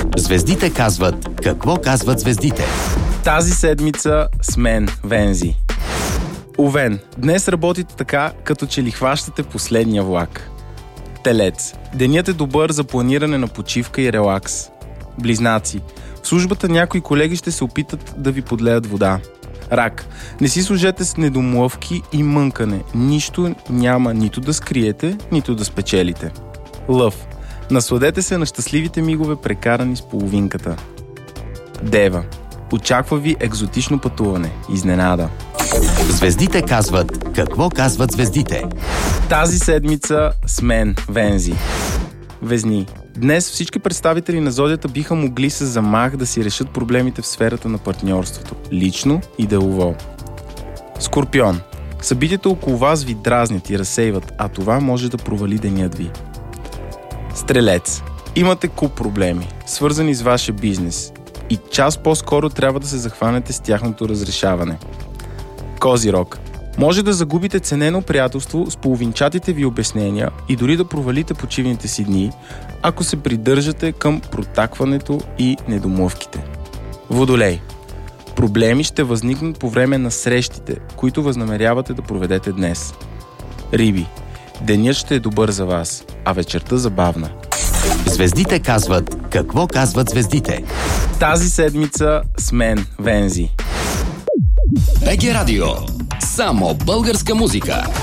Звездите казват какво казват звездите. Тази седмица с мен, Вензи. Овен, днес работите така, като че ли хващате последния влак. Телец, денят е добър за планиране на почивка и релакс. Близнаци, в службата някои колеги ще се опитат да ви подлеят вода. Рак, не си служете с недомлъвки и мънкане. Нищо няма нито да скриете, нито да спечелите. Лъв, насладете се на щастливите мигове, прекарани с половинката. Дева, очаква ви екзотично пътуване. Изненада. Звездите казват какво казват звездите. Тази седмица с мен, Вензи. Везни, днес всички представители на зодията биха могли с замах да си решат проблемите в сферата на партньорството, лично и делово. Скорпион, събитията около вас ви дразнят и разсейват, а това може да провали денят ви. Стрелец, имате куп проблеми, свързани с вашия бизнес и час по-скоро трябва да се захванете с тяхното разрешаване. Козирог, може да загубите ценено приятелство с половинчатите ви обяснения и дори да провалите почивните си дни, ако се придържате към протакването и недомлъвките. Водолей, проблеми ще възникнат по време на срещите, които възнамерявате да проведете днес. Риби, денят ще е добър за вас, а вечерта забавна. Звездите казват какво казват звездите. Тази седмица с мен, Вензи. БГ Радио. Само българска музика.